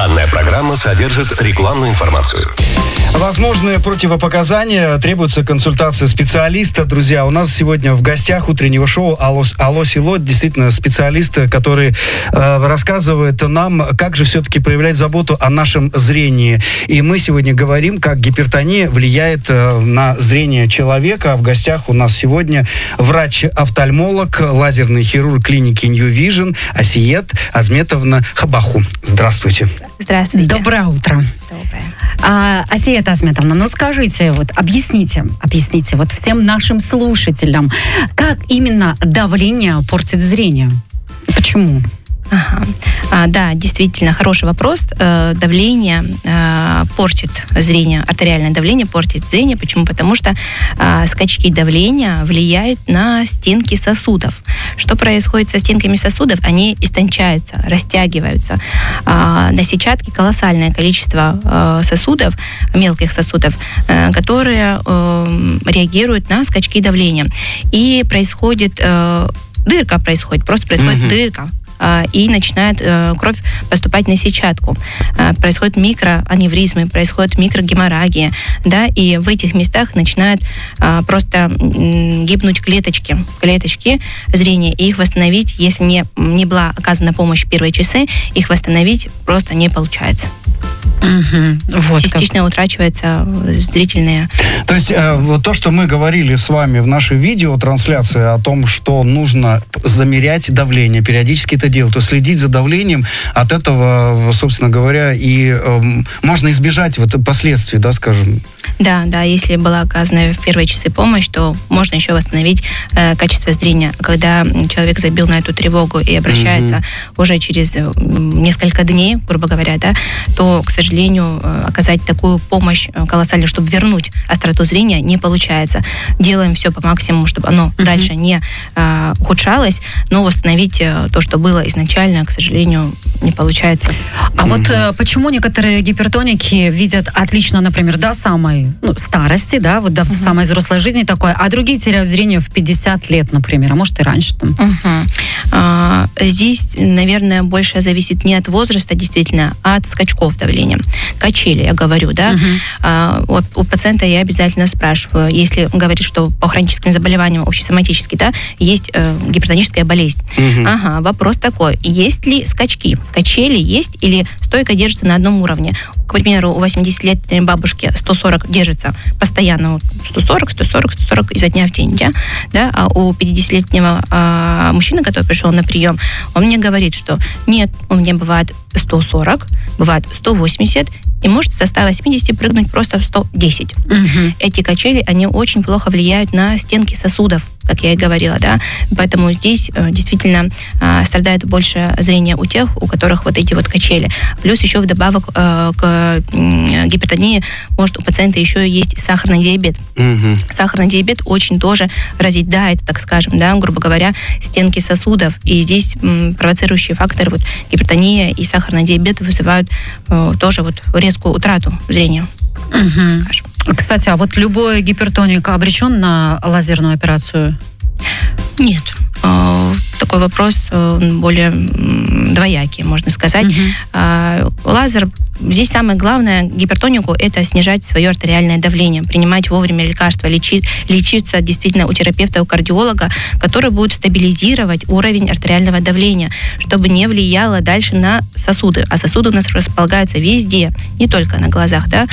Данная программа содержит рекламную информацию. Возможные противопоказания, требуется консультация специалиста. Друзья, у нас сегодня в гостях утреннего шоу «Алло, село» действительно специалист, который рассказывает нам, как же все-таки проявлять заботу о нашем зрении. И мы сегодня говорим, как гипертония влияет на зрение человека. В гостях у нас сегодня врач-офтальмолог, лазерный хирург клиники New Vision Асиет Азметовна Хабаху. Здравствуйте. Здравствуйте. Доброе утро. Доброе. Асиет Азметовна, ну скажите, вот объясните вот всем нашим слушателям, как именно давление портит зрение? Почему? Да, действительно, хороший вопрос. Давление портит зрение, артериальное давление портит зрение. Почему? Потому что скачки давления влияют на стенки сосудов. Что происходит со стенками сосудов? Они истончаются, растягиваются. На сетчатке колоссальное количество сосудов, мелких сосудов, которые реагируют на скачки давления. И происходит дырка, просто происходит дырка. И начинает кровь поступать на сетчатку. Происходят микроаневризмы, происходит микрогеморрагия, да, и в этих местах начинают просто гибнуть клеточки зрения, и их восстановить, если не была оказана помощь в первые часы, их восстановить просто не получается. Вот частично утрачивается зрительные. То есть вот то, что мы говорили с вами в нашей видеотрансляции о том, что нужно замерять давление, периодически это делать, то следить за давлением, от этого, собственно говоря, и можно избежать вот последствий, да, скажем. Да, если была оказана в первые часы помощь, то можно еще восстановить качество зрения. Когда человек забил на эту тревогу и обращается уже через несколько дней, грубо говоря, да, то, к сожалению, оказать такую помощь колоссальную, чтобы вернуть остроту зрения, не получается. Делаем все по максимуму, чтобы оно дальше не ухудшалось, но восстановить то, что было изначально, к сожалению, не получается. А вот почему некоторые гипертоники видят отлично, например, до самой старости, да, вот до самой взрослой жизни такое, а другие теряют зрение в 50 лет, например, а может и раньше там? Здесь, наверное, больше зависит не от возраста, действительно, а от скачков давления. Качели, я говорю, да. У пациента я обязательно спрашиваю, если говорит, что по хроническим заболеваниям общесоматически, да, есть гипертоническая болезнь. Вопрос такой, есть ли скачки? Качели есть или стойко держится на одном уровне? К примеру, у 80-летней бабушки 140 держится постоянно, 140 изо дня в день, да? А у 50-летнего мужчины, который пришел на прием, он мне говорит, что нет, у меня бывает 140, бывает 180, и может со 180 прыгнуть просто в 110. Эти качели, они очень плохо влияют на стенки сосудов, как я и говорила, да, поэтому здесь действительно страдает больше зрение у тех, у которых вот эти вот качели. Плюс еще вдобавок к гипертонии может у пациента еще есть сахарный диабет. Сахарный диабет очень тоже разъедает, так скажем, да, грубо говоря, стенки сосудов, и здесь провоцирующие факторы, вот гипертония и сахарный диабет вызывают тоже вот резкую утрату зрения. Скажем. Кстати, а вот любой гипертоник обречен на лазерную операцию? Нет. Такой вопрос более двоякий, можно сказать. Лазер, здесь самое главное гипертонику — это снижать свое артериальное давление, принимать вовремя лекарства, лечиться действительно у терапевта, у кардиолога, который будет стабилизировать уровень артериального давления, чтобы не влияло дальше на сосуды. А сосуды у нас располагаются везде, не только на глазах, да.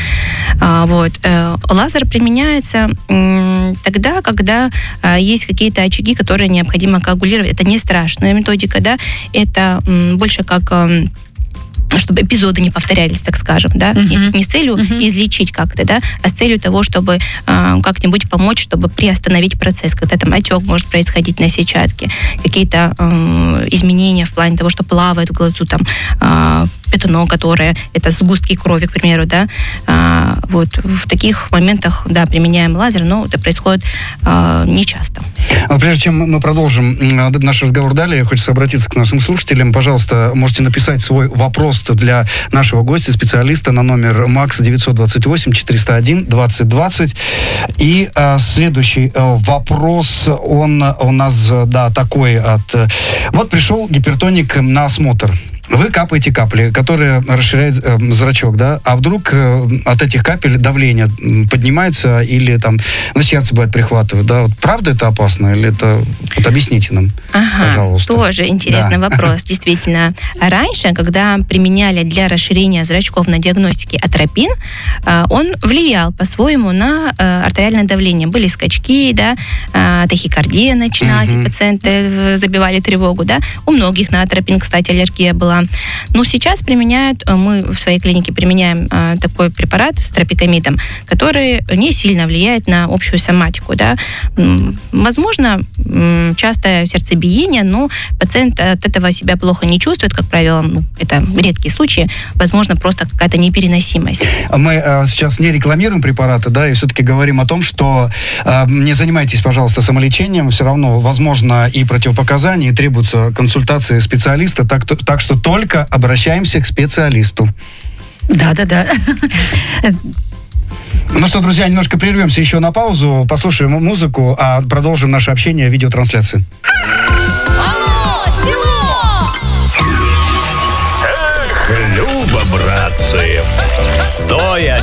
Лазер применяется тогда, когда есть какие-то очаги, которые необходимо коагулировать. Это не страшная методика, да, это больше как чтобы эпизоды не повторялись, так скажем, да, не с целью излечить как-то, да, а с целью того, чтобы как-нибудь помочь, чтобы приостановить процесс, когда там отек может происходить на сетчатке, какие-то изменения в плане того, что плавает в глазу, там, пятно, которое, это сгустки крови, к примеру, да, вот, в таких моментах, да, применяем лазер, но это происходит нечасто. Прежде чем мы продолжим наш разговор далее, хочется обратиться к нашим слушателям. Пожалуйста, можете написать свой вопрос для нашего гостя, специалиста, на номер МАКС 928-401-2020. И следующий вопрос, он у нас, да, такой от... Вот пришел гипертоник на осмотр. Вы капаете капли, которые расширяют зрачок, да? А вдруг от этих капель давление поднимается или там, сердце бывает прихватывает, да? Вот правда это опасно или это... Вот объясните нам, пожалуйста. Тоже интересный вопрос, действительно. Раньше, когда применяли для расширения зрачков на диагностике атропин, он влиял по-своему на артериальное давление. Были скачки, да, тахикардия начиналась, и пациенты забивали тревогу, да. У многих на атропин, кстати, аллергия была. Но сейчас применяют, мы в своей клинике применяем такой препарат с тропикамидом, который не сильно влияет на общую соматику, да. Возможно, частое сердцебиение, но пациент от этого себя плохо не чувствует, как правило, это редкие случаи, возможно, просто какая-то непереносимость. Мы сейчас не рекламируем препараты, да, и все-таки говорим о том, что не занимайтесь, пожалуйста, самолечением, все равно возможно и противопоказания, и требуются консультации специалиста, так что только обращаемся к специалисту. Да. Ну что, друзья, немножко прервемся еще на паузу, послушаем музыку, а продолжим наше общение в видеотрансляции. Алло, село! Эх, Люба, братцы, стоя